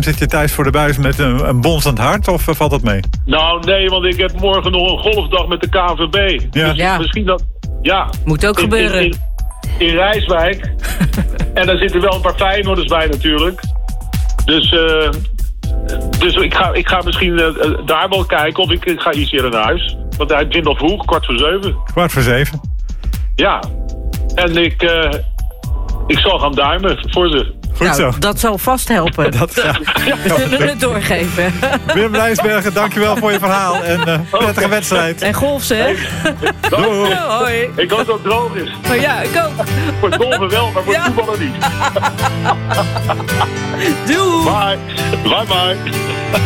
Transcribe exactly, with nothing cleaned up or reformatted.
zit je thuis voor de buis met een, een bonzend hart of uh, valt dat mee? Nou, nee, want ik heb morgen nog een golfdag met de K N V B. Ja. Dus Ja. misschien dat... Ja. Moet ook in, gebeuren. In, in, in Rijswijk. En daar zitten wel een paar Feyenoorders bij natuurlijk. Dus... Uh, Dus ik ga, ik ga misschien uh, daar wel kijken of ik, ik ga iets eerder naar huis. Want hij begint al vroeg, kwart voor zeven. Kwart voor zeven. Ja. En ik, uh, ik zal gaan duimen voor ze. Goed nou, zo. dat zal vast helpen. Dat, ja. We zullen het doorgeven. Wim Rijsbergen, dankjewel voor je verhaal. En uh, prettige Okay. wedstrijd. En golf zeg. Doei. Ja, hoi. Ik hoop dat het droog is. Maar ja, ik ook. Voor het golven wel, maar voor het Ja. voetballen niet. Doei. Bye. Bye bye.